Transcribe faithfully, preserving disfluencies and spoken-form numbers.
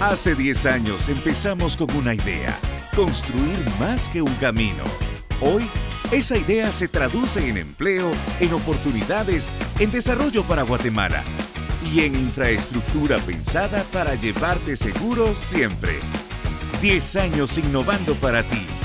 Hace diez años empezamos con una idea, construir más que un camino. Hoy, esa idea se traduce en empleo, en oportunidades, en desarrollo para Guatemala y en infraestructura pensada para llevarte seguro siempre. diez años innovando para ti.